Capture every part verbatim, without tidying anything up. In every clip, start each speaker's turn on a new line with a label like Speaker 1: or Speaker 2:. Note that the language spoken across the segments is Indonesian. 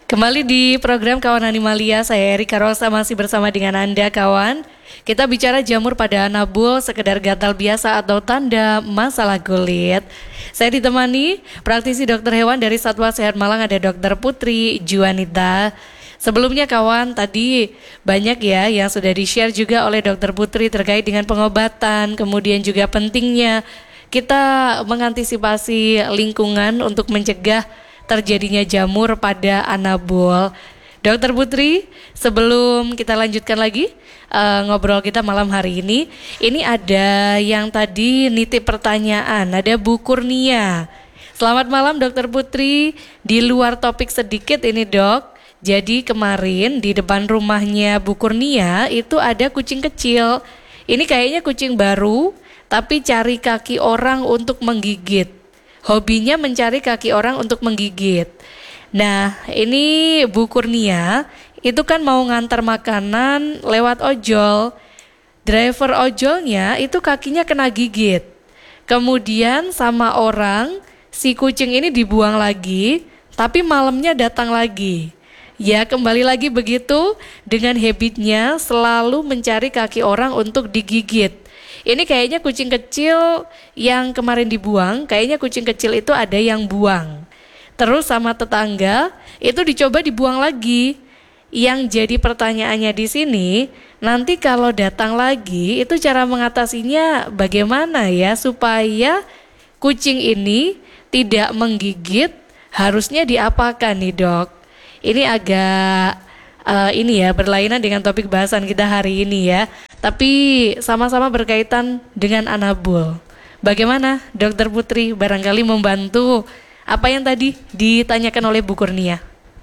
Speaker 1: Kembali di program Kawan Animalia, saya Erika Rosa masih bersama dengan Anda kawan. Kita bicara jamur pada anabul, sekedar gatal biasa atau tanda masalah kulit. Saya ditemani praktisi dokter hewan dari Satwa Sehat Malang, ada Dokter Putri Juanita. Sebelumnya kawan, tadi banyak ya yang sudah di-share juga oleh Dokter Putri terkait dengan pengobatan, kemudian juga pentingnya kita mengantisipasi lingkungan untuk mencegah terjadinya jamur pada anabul. Dokter Putri, sebelum kita lanjutkan lagi uh, ngobrol kita malam hari ini, ini ada yang tadi nitip pertanyaan, ada Bu Kurnia. Selamat malam Dokter Putri, di luar topik sedikit ini dok. Jadi kemarin di depan rumahnya Bu Kurnia itu ada kucing kecil. Ini kayaknya kucing baru, tapi cari kaki orang untuk menggigit. Hobinya mencari kaki orang untuk menggigit. Nah, ini Bu Kurnia itu kan mau ngantar makanan lewat ojol. Driver ojolnya itu kakinya kena gigit. Kemudian sama orang, si kucing ini dibuang lagi, tapi malamnya datang lagi. Ya, kembali lagi begitu dengan habitnya selalu mencari kaki orang untuk digigit. Ini kayaknya kucing kecil yang kemarin dibuang, kayaknya kucing kecil itu ada yang buang. Terus sama tetangga, itu dicoba dibuang lagi. Yang jadi pertanyaannya di sini, nanti kalau datang lagi, itu cara mengatasinya bagaimana ya supaya kucing ini tidak menggigit, harusnya diapakan nih dok? Ini agak uh, ini ya berlainan dengan topik bahasan kita hari ini ya. Tapi sama-sama berkaitan dengan anabul. Bagaimana Dokter Putri barangkali membantu apa yang tadi ditanyakan oleh Bu Kurnia?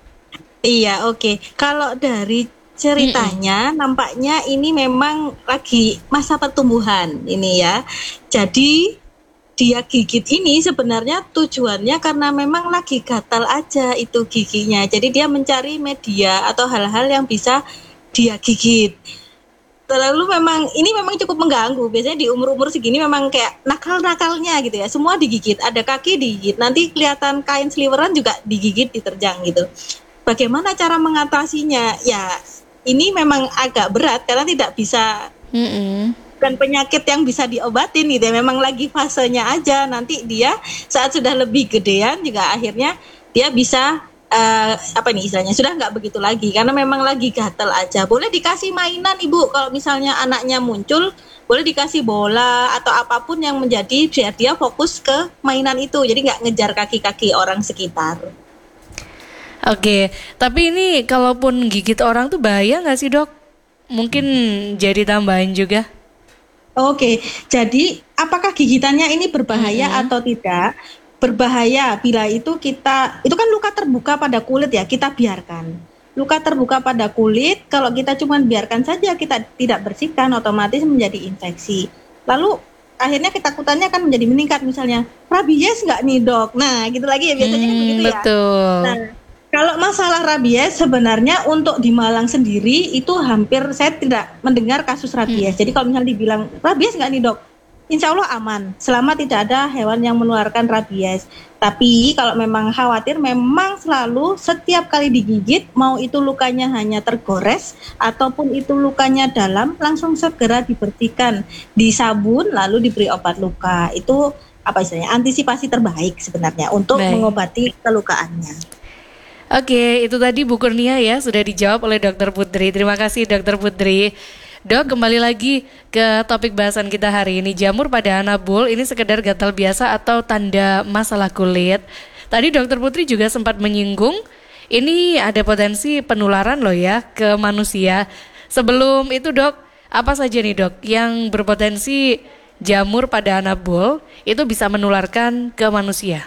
Speaker 2: Iya, oke. Okay. Kalau dari ceritanya Mm-mm. nampaknya ini memang lagi masa pertumbuhan ini ya. Jadi dia gigit ini sebenarnya tujuannya karena memang lagi gatal aja itu giginya. Jadi dia mencari media atau hal-hal yang bisa dia gigit. Terlalu memang ini memang cukup mengganggu. Biasanya di umur-umur segini memang kayak nakal-nakalnya gitu ya. Semua digigit, ada kaki digigit. Nanti kelihatan kain sliweran juga digigit, diterjang gitu. Bagaimana cara mengatasinya? Ya, ini memang agak berat karena tidak bisa Mm-mm. bukan penyakit yang bisa diobatin gitu ya. Memang lagi fasenya aja. Nanti dia saat sudah lebih gedean juga akhirnya dia bisa Uh, apa nih istilahnya sudah nggak begitu lagi karena memang lagi gatel aja. Boleh dikasih mainan ibu kalau misalnya anaknya muncul, boleh dikasih bola atau apapun yang menjadi biar dia fokus ke mainan itu, jadi nggak ngejar kaki-kaki orang sekitar.
Speaker 1: Oke, tapi ini kalaupun gigit orang tuh bahaya nggak sih dok? Mungkin jadi tambahan juga.
Speaker 2: Oke, jadi apakah gigitannya ini berbahaya hmm. atau tidak? Berbahaya bila itu kita, itu kan luka terbuka pada kulit ya, kita biarkan. Luka terbuka pada kulit, kalau kita cuma biarkan saja, kita tidak bersihkan, otomatis menjadi infeksi. Lalu akhirnya ketakutannya kan menjadi meningkat, misalnya, rabies nggak nih dok? Nah gitu lagi ya, biasanya hmm, begitu ya.
Speaker 1: Betul.
Speaker 2: Nah, kalau masalah rabies sebenarnya untuk di Malang sendiri itu hampir saya tidak mendengar kasus rabies. Hmm. Jadi kalau misalnya dibilang, rabies nggak nih dok? Insya Allah aman, selama tidak ada hewan yang menularkan rabies. Tapi kalau memang khawatir, memang selalu setiap kali digigit, mau itu lukanya hanya tergores, ataupun itu lukanya dalam, langsung segera dibersihkan, disabun, lalu diberi obat luka. Itu apa istilahnya, antisipasi terbaik sebenarnya untuk Baik. mengobati kelukaannya.
Speaker 1: Oke, itu tadi Bu Kurnia ya, sudah dijawab oleh Dokter Putri. Terima kasih Dokter Putri. Dok, kembali lagi ke topik bahasan kita hari ini. Jamur pada anabul ini sekedar gatal biasa atau tanda masalah kulit. Tadi Dokter Putri juga sempat menyinggung ini ada potensi penularan loh ya ke manusia. Sebelum itu dok, apa saja nih dok yang berpotensi jamur pada anabul itu bisa menularkan ke manusia?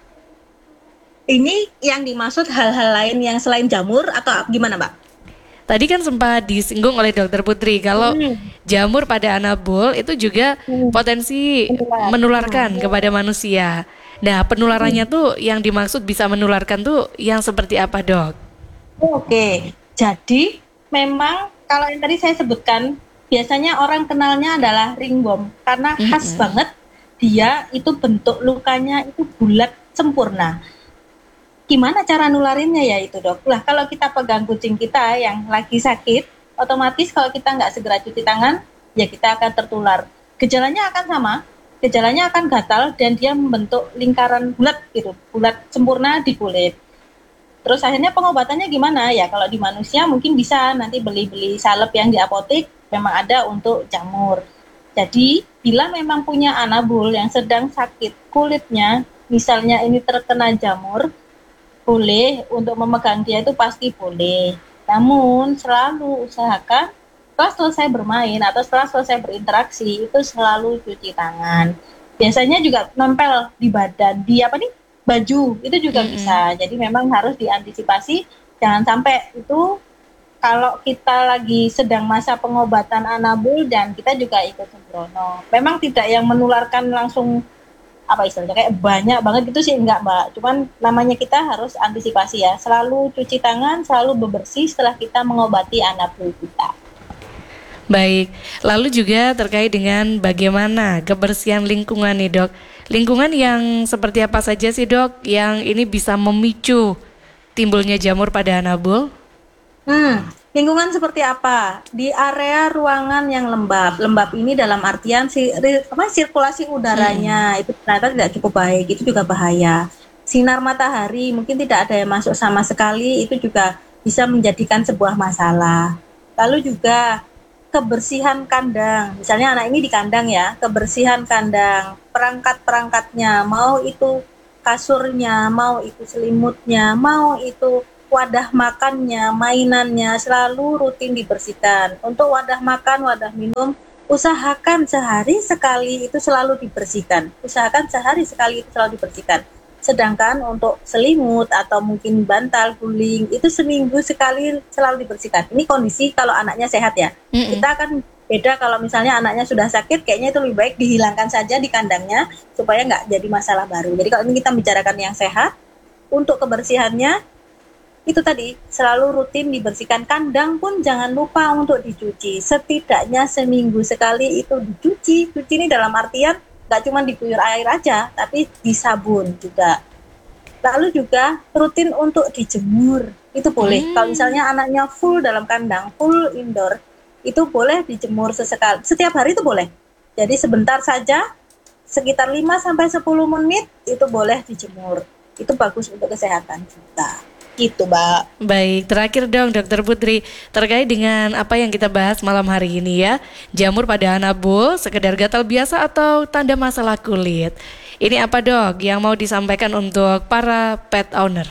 Speaker 2: Ini yang dimaksud hal-hal lain yang selain jamur atau gimana Mbak?
Speaker 1: Tadi kan sempat disinggung oleh Dokter Putri kalau hmm. jamur pada anabul itu juga hmm. potensi Menular. menularkan hmm. kepada manusia. Nah, penularannya hmm. tuh yang dimaksud bisa menularkan tuh yang seperti apa, Dok?
Speaker 2: Oke. Jadi memang kalau yang tadi saya sebutkan biasanya orang kenalnya adalah ringworm karena hmm. khas banget dia itu bentuk lukanya itu bulat sempurna. gimana cara nularinnya ya itu dok. Lah kalau kita pegang kucing kita yang lagi sakit, otomatis kalau kita nggak segera cuci tangan, ya kita akan tertular. Gejalanya akan sama, gejalanya akan gatal dan dia membentuk lingkaran bulat gitu, bulat sempurna di kulit. Terus akhirnya pengobatannya gimana? Ya kalau di manusia mungkin bisa nanti beli-beli salep yang di apotek, memang ada untuk jamur. Jadi bila memang punya anabul yang sedang sakit kulitnya, misalnya ini terkena jamur, boleh untuk memegang dia itu pasti boleh. Namun selalu usahakan setelah selesai bermain atau setelah selesai berinteraksi itu selalu cuci tangan. Biasanya juga nempel di badan, di apa nih? Baju itu juga mm-hmm. bisa. Jadi memang harus diantisipasi, jangan sampai itu kalau kita lagi sedang masa pengobatan anabul dan kita juga ikut sembrono. Memang tidak yang menularkan langsung apa istilahnya kayak banyak banget gitu sih enggak Mbak. Cuman namanya kita harus antisipasi ya. Selalu cuci tangan, selalu bebersih setelah kita mengobati anabul kita.
Speaker 1: Baik, lalu juga terkait dengan bagaimana kebersihan lingkungan nih dok. Lingkungan yang seperti apa saja sih dok yang ini bisa memicu timbulnya jamur pada anabul?
Speaker 2: Hmm, lingkungan seperti apa? Di area ruangan yang lembab. Lembab ini dalam artian si, apa, sirkulasi udaranya hmm. itu ternyata tidak cukup baik, itu juga bahaya. Sinar matahari mungkin tidak ada yang masuk sama sekali, itu juga bisa menjadikan sebuah masalah. Lalu juga kebersihan kandang, misalnya anak ini di kandang ya, kebersihan kandang, perangkat-perangkatnya, mau itu kasurnya, mau itu selimutnya, mau itu wadah makannya, mainannya, selalu rutin dibersihkan. Untuk wadah makan, wadah minum, usahakan sehari sekali itu selalu dibersihkan. Usahakan sehari sekali itu selalu dibersihkan. Sedangkan untuk selimut atau mungkin bantal, guling, itu seminggu sekali selalu dibersihkan. Ini kondisi kalau anaknya sehat ya. Mm-mm. Kita akan beda kalau misalnya anaknya sudah sakit, kayaknya itu lebih baik dihilangkan saja di kandangnya supaya nggak jadi masalah baru. Jadi kalau ini kita bicarakan yang sehat, untuk kebersihannya, itu tadi selalu rutin dibersihkan. Kandang pun jangan lupa untuk dicuci. Setidaknya seminggu sekali itu dicuci. Cuci ini dalam artian nggak cuma diguyur air aja, tapi disabun juga. Lalu juga rutin untuk dijemur, itu boleh. Hmm. Kalau misalnya anaknya full dalam kandang, full indoor, itu boleh dijemur sesekali. Setiap hari itu boleh. Jadi sebentar saja, sekitar lima sampai sepuluh menit, itu boleh dijemur. Itu bagus untuk kesehatan kita. Gitu Mbak.
Speaker 1: Baik, terakhir dong Dokter Putri, terkait dengan apa yang kita bahas malam hari ini ya, jamur pada anabul, sekedar gatal biasa atau tanda masalah kulit. Ini apa dok yang mau disampaikan untuk para pet owner?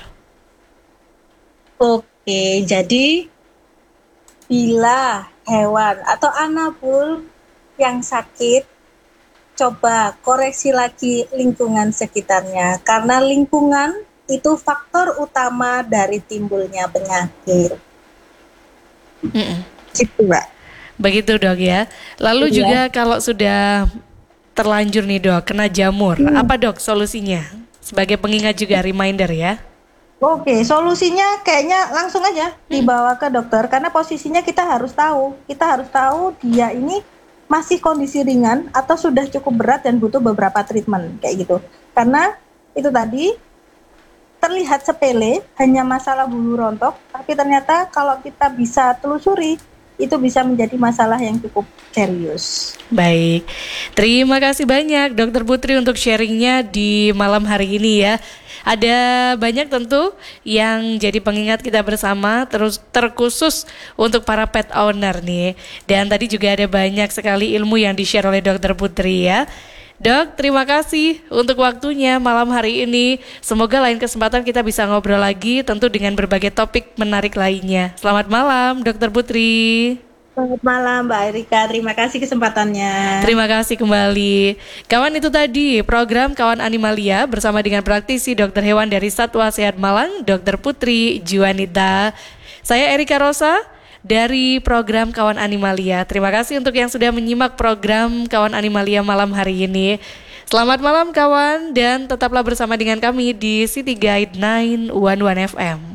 Speaker 2: Oke, jadi bila hewan atau anabul yang sakit, coba koreksi lagi lingkungan sekitarnya, karena lingkungan itu faktor utama dari timbulnya penyakit.
Speaker 1: Mm-mm.
Speaker 2: Gitu Mbak.
Speaker 1: Begitu dok ya. Lalu iya. juga kalau sudah terlanjur nih dok kena jamur, hmm. apa dok solusinya? Sebagai pengingat juga reminder ya.
Speaker 2: Oke, solusinya kayaknya langsung aja hmm. dibawa ke dokter, karena posisinya kita harus tahu, kita harus tahu dia ini masih kondisi ringan atau sudah cukup berat dan butuh beberapa treatment kayak gitu. Karena itu tadi terlihat sepele, hanya masalah bulu rontok, tapi ternyata kalau kita bisa telusuri, itu bisa menjadi masalah yang cukup serius.
Speaker 1: Baik, terima kasih banyak Dokter Putri untuk sharingnya di malam hari ini ya. Ada banyak tentu yang jadi pengingat kita bersama, terus terkhusus untuk para pet owner nih. Dan tadi juga ada banyak sekali ilmu yang di-share oleh Dokter Putri ya. Dok, terima kasih untuk waktunya malam hari ini. Semoga lain kesempatan kita bisa ngobrol lagi, tentu dengan berbagai topik menarik lainnya. Selamat malam, Dokter Putri.
Speaker 2: Selamat malam, Mbak Erika. Terima kasih kesempatannya.
Speaker 1: Terima kasih kembali. Kawan, itu tadi program Kawan Animalia bersama dengan praktisi dokter hewan dari Satwa Sehat Malang, Dokter Putri Juanita. Saya Erika Rosa dari program Kawan Animalia. Terima kasih untuk yang sudah menyimak program Kawan Animalia malam hari ini. Selamat malam kawan, dan tetaplah bersama dengan kami di City Guide sembilan satu satu F M.